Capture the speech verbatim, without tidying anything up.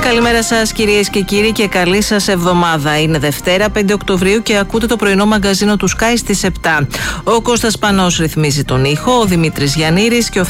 Καλημέρα σας κυρίες και κύριοι και καλή σας εβδομάδα. Είναι Δευτέρα πέντε Οκτωβρίου και ακούτε το πρωινό μαγκαζίνο του Sky στις επτά. Ο Κώστας Πανός ρυθμίζει τον ήχο, ο Δημήτρης Γιαννήρης και ο